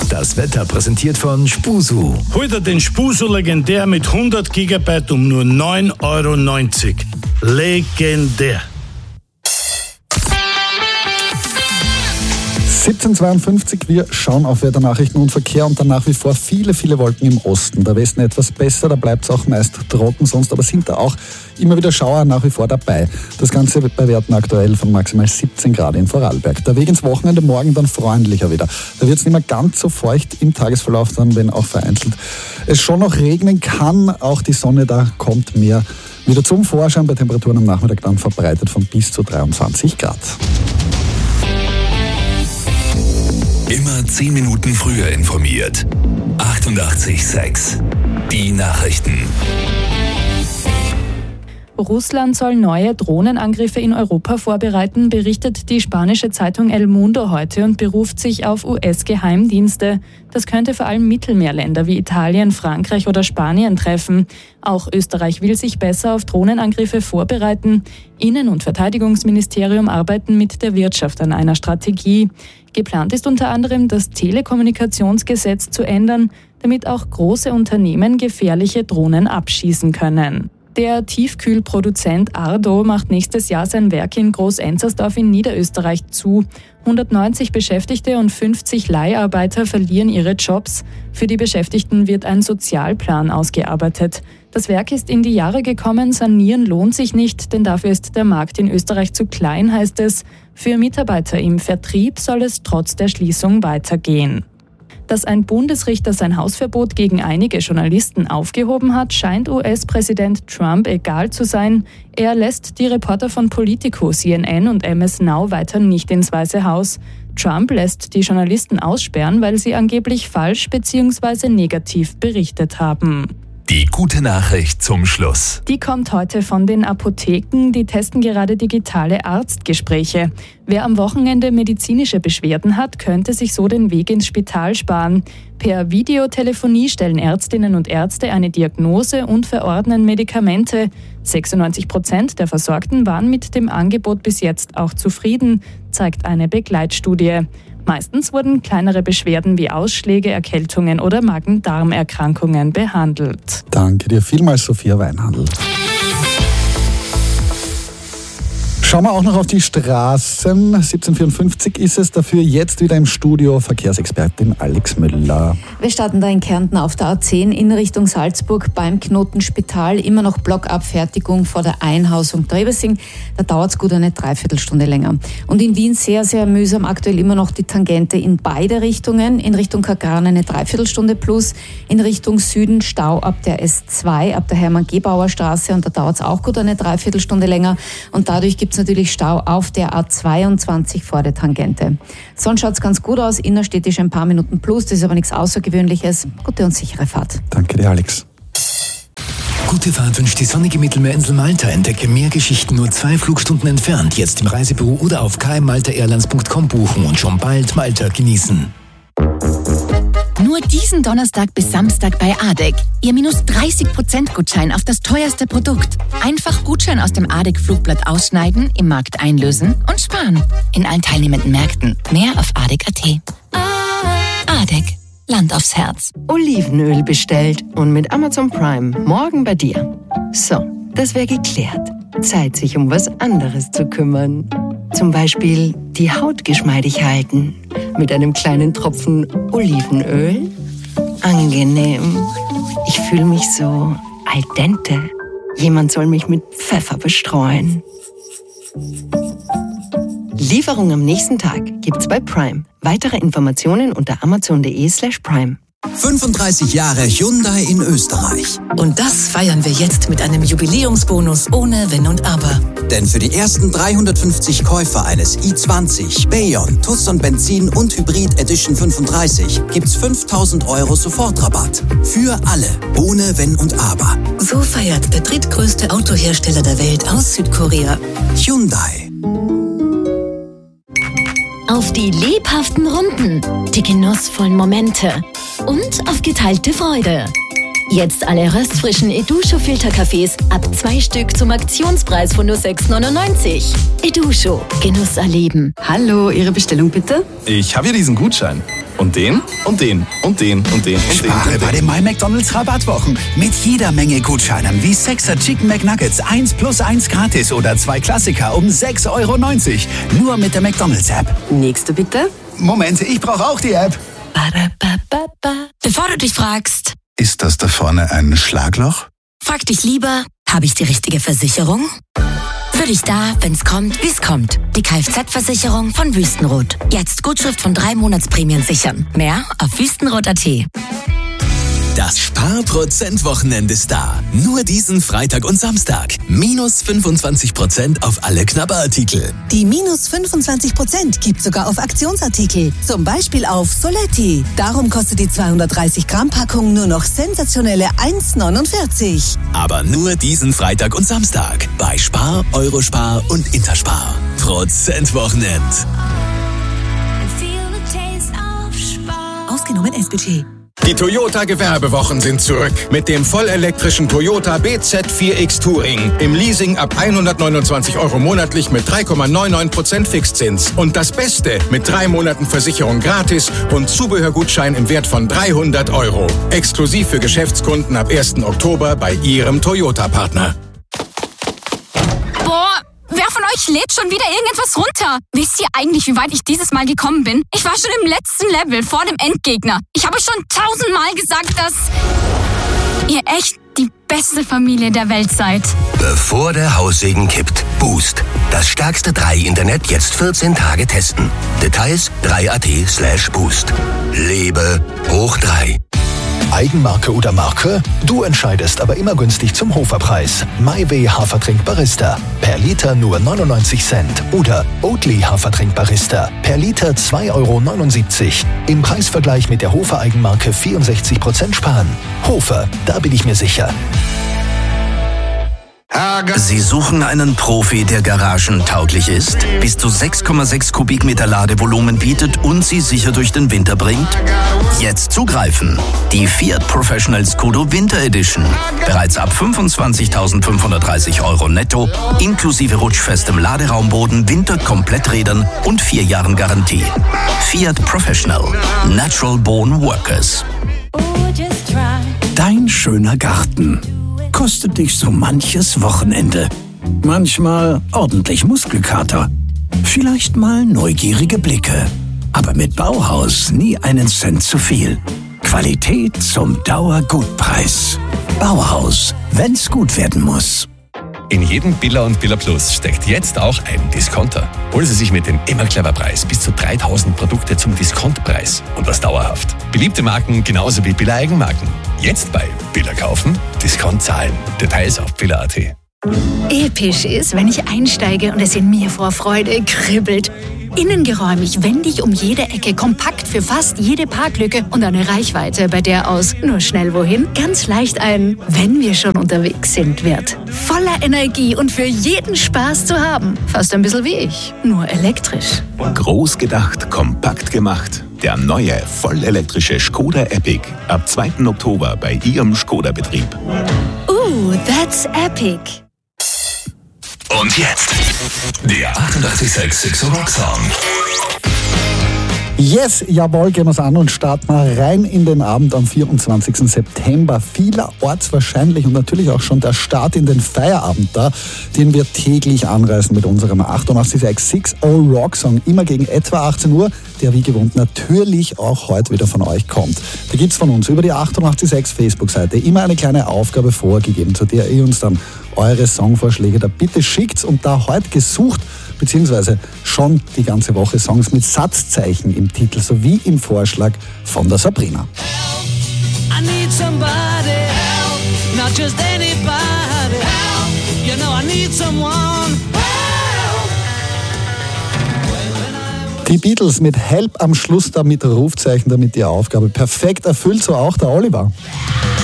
Das Wetter präsentiert von Spusu. Heute den Spusu Legendär mit 100 GB um nur 9,90 €. Legendär. 17:52, wir schauen auf Wetternachrichten und Verkehr und dann nach wie vor viele Wolken im Osten. Der Westen etwas besser, da bleibt es auch meist trocken, sonst aber sind da auch immer wieder Schauer nach wie vor dabei. Das Ganze bei Werten aktuell von maximal 17 Grad in Vorarlberg. Der Weg ins Wochenende morgen dann freundlicher wieder. Da wird es nicht mehr ganz so feucht im Tagesverlauf, dann wenn auch vereinzelt es schon noch regnen kann. Auch die Sonne da kommt mehr wieder zum Vorschein, bei Temperaturen am Nachmittag dann verbreitet von bis zu 23 Grad. Immer 10 Minuten früher informiert. 88,6. Die Nachrichten. Russland soll neue Drohnenangriffe in Europa vorbereiten, berichtet die spanische Zeitung El Mundo heute und beruft sich auf US-Geheimdienste. Das könnte vor allem Mittelmeerländer wie Italien, Frankreich oder Spanien treffen. Auch Österreich will sich besser auf Drohnenangriffe vorbereiten. Innen- und Verteidigungsministerium arbeiten mit der Wirtschaft an einer Strategie. Geplant ist unter anderem, das Telekommunikationsgesetz zu ändern, damit auch große Unternehmen gefährliche Drohnen abschießen können. Der Tiefkühlproduzent Ardo macht nächstes Jahr sein Werk in Groß-Enzersdorf in Niederösterreich zu. 190 Beschäftigte und 50 Leiharbeiter verlieren ihre Jobs. Für die Beschäftigten wird ein Sozialplan ausgearbeitet. Das Werk ist in die Jahre gekommen, sanieren lohnt sich nicht, denn dafür ist der Markt in Österreich zu klein, heißt es. Für Mitarbeiter im Vertrieb soll es trotz der Schließung weitergehen. Dass ein Bundesrichter sein Hausverbot gegen einige Journalisten aufgehoben hat, scheint US-Präsident Trump egal zu sein. Er lässt die Reporter von Politico, CNN und MS Now weiter nicht ins Weiße Haus. Trump lässt die Journalisten aussperren, weil sie angeblich falsch bzw. negativ berichtet haben. Die gute Nachricht zum Schluss. Die kommt heute von den Apotheken. Die testen gerade digitale Arztgespräche. Wer am Wochenende medizinische Beschwerden hat, könnte sich so den Weg ins Spital sparen. Per Videotelefonie stellen Ärztinnen und Ärzte eine Diagnose und verordnen Medikamente. 96% der Versorgten waren mit dem Angebot bis jetzt auch zufrieden, zeigt eine Begleitstudie. Meistens wurden kleinere Beschwerden wie Ausschläge, Erkältungen oder Magen-Darm-Erkrankungen behandelt. Danke dir vielmals, Sophia Weinhandl. Schauen wir auch noch auf die Straßen. 17:54 ist es, dafür jetzt wieder im Studio Verkehrsexpertin Alex Müller. Wir starten da in Kärnten auf der A10 in Richtung Salzburg beim Knotenspital. Immer noch Blockabfertigung vor der Einhausung Trebesing. Da dauert es gut eine Dreiviertelstunde länger. Und in Wien sehr mühsam aktuell immer noch die Tangente in beide Richtungen. In Richtung Kagran eine Dreiviertelstunde plus. In Richtung Süden Stau ab der S2, ab der Hermann-Gebauer-Straße. Und da dauert es auch gut eine Dreiviertelstunde länger. Und dadurch gibt es natürlich Stau auf der A22 vor der Tangente. Sonst schaut es ganz gut aus, innerstädtisch ein paar Minuten plus, das ist aber nichts Außergewöhnliches. Gute und sichere Fahrt. Danke dir, Alex. Gute Fahrt wünscht die sonnige Mittelmeerinsel Malta. Entdecke mehr Geschichten nur 2 Flugstunden entfernt. Jetzt im Reisebüro oder auf kmmaltaairlines.com buchen und schon bald Malta genießen. Nur diesen Donnerstag bis Samstag bei ADEC. Ihr minus 30% Gutschein auf das teuerste Produkt. Einfach Gutschein aus dem ADEC-Flugblatt ausschneiden, im Markt einlösen und sparen. In allen teilnehmenden Märkten. Mehr auf ADEC.at. ADEC. Land aufs Herz. Olivenöl bestellt und mit Amazon Prime morgen bei dir. So, das wäre geklärt. Zeit, sich um was anderes zu kümmern. Zum Beispiel die Haut geschmeidig halten. Mit einem kleinen Tropfen Olivenöl. Angenehm. Ich fühle mich so al dente. Jemand soll mich mit Pfeffer bestreuen. Lieferung am nächsten Tag gibt's bei Prime. Weitere Informationen unter amazon.de/prime. 35 Jahre Hyundai in Österreich. Und das feiern wir jetzt mit einem Jubiläumsbonus ohne Wenn und Aber. Denn für die ersten 350 Käufer eines i20, Bayon, Tucson Benzin und Hybrid Edition 35 gibt's 5.000 € Sofortrabatt. Für alle, ohne Wenn und Aber. So feiert der drittgrößte Autohersteller der Welt aus Südkorea. Hyundai. Auf die lebhaften Runden, die genussvollen Momente und auf geteilte Freude. Jetzt alle röstfrischen Edusho-Filterkaffees ab 2 Stück zum Aktionspreis von nur 6,99. Edusho, Genuss erleben. Hallo, Ihre Bestellung bitte? Ich habe hier diesen Gutschein. Und den und den und den und den und Spare den. bei den My McDonald's Rabattwochen. Mit jeder Menge Gutscheinen wie 6er Chicken McNuggets 1 + 1 gratis oder 2 Klassiker um 6,90 €. Nur mit der McDonald's App. Nächste bitte. Moment, ich brauche auch die App. Bevor du dich fragst, Ist das da vorne ein Schlagloch? frag dich lieber, habe ich die richtige Versicherung? Für dich da, wenn's kommt, wie's kommt. Die Kfz-Versicherung von Wüstenrot. Jetzt Gutschrift von 3 Monatsprämien sichern. Mehr auf wüstenrot.at. Das Sparprozent-Wochenende ist da. Nur diesen Freitag und Samstag. Minus 25% auf alle Knabberartikel. Die minus 25% gibt sogar auf Aktionsartikel. Zum Beispiel auf Soletti. Darum kostet die 230 Gramm Packung nur noch sensationelle 1,49. Aber nur diesen Freitag und Samstag. Bei Spar, Eurospar und Interspar. Prozentwochenend. Ausgenommen S-Budget. Die Toyota-Gewerbewochen sind zurück mit dem vollelektrischen Toyota BZ4X Touring. Im Leasing ab 129 € monatlich mit 3,99% Fixzins. Und das Beste, mit 3 Monaten Versicherung gratis und Zubehörgutschein im Wert von 300 €. Exklusiv für Geschäftskunden ab 1. Oktober bei Ihrem Toyota-Partner. Boah, wer von euch lädt schon wieder irgendetwas runter? Wisst ihr eigentlich, wie weit ich dieses Mal gekommen bin? Ich war schon im letzten Level, vor dem Endgegner. Ich habe euch schon 1000-mal gesagt, dass ihr echt die beste Familie der Welt seid. Bevor der Haussegen kippt. Boost. Das stärkste 3-Internet jetzt 14 Tage testen. Details 3.at/boost. Lebe hoch 3. Eigenmarke oder Marke? Du entscheidest, aber immer günstig zum Hoferpreis. MyWay Hafertrink Barista. Per Liter nur 99 Cent. Oder Oatly Hafertrink Barista. Per Liter 2,79 €. Im Preisvergleich mit der Hofer Eigenmarke 64% sparen. Hofer, da bin ich mir sicher. Sie suchen einen Profi, der garagentauglich ist, bis zu 6,6 Kubikmeter Ladevolumen bietet und Sie sicher durch den Winter bringt? Jetzt zugreifen. Die Fiat Professional Scudo Winter Edition. Bereits ab 25.530 € netto, inklusive rutschfestem Laderaumboden, Winterkompletträdern und 4 Jahren Garantie. Fiat Professional. Natural Born Workers. Dein schöner Garten kostet dich so manches Wochenende. Manchmal ordentlich Muskelkater. Vielleicht mal neugierige Blicke. Aber mit Bauhaus nie einen Cent zu viel. Qualität zum Dauergutpreis. Bauhaus, wenn's gut werden muss. In jedem Billa und Billa Plus steckt jetzt auch ein Discounter. Holen Sie sich mit dem immer clever Preis bis zu 3000 Produkte zum Diskontpreis und das dauerhaft. Beliebte Marken genauso wie Billa Eigenmarken. Jetzt bei Billa kaufen, Discount zahlen. Details auf billa.at. Episch ist, wenn ich einsteige und es in mir vor Freude kribbelt. Innengeräumig, wendig um jede Ecke, kompakt für fast jede Parklücke und eine Reichweite, bei der aus nur schnell wohin ganz leicht ein "Wenn wir schon unterwegs sind" wird. Voller Energie und für jeden Spaß zu haben. Fast ein bisschen wie ich, nur elektrisch. Groß gedacht, kompakt gemacht. Der neue, vollelektrische Skoda Epic. Ab 2. Oktober bei Ihrem Skoda-Betrieb. That's epic. Und jetzt der 886 Rock Song. Yes, jawohl, gehen wir es an und starten mal rein in den Abend am 24. September. Vielerorts wahrscheinlich und natürlich auch schon der Start in den Feierabend da, den wir täglich anreißen mit unserem 886 Rock Song. Immer gegen etwa 18 Uhr, der wie gewohnt natürlich auch heute wieder von euch kommt. Da gibt's von uns über die 886 Facebook-Seite immer eine kleine Aufgabe vorgegeben, zu der ihr uns dann eure Songvorschläge da bitte schickt und da heute gesucht, beziehungsweise schon die ganze Woche Songs mit Satzzeichen im Titel, sowie im Vorschlag von der Sabrina. I need somebody help, not just anybody help, you know I need someone help. Die Beatles mit Help am Schluss da mit Rufzeichen, damit die Aufgabe perfekt erfüllt, so auch der Oliver.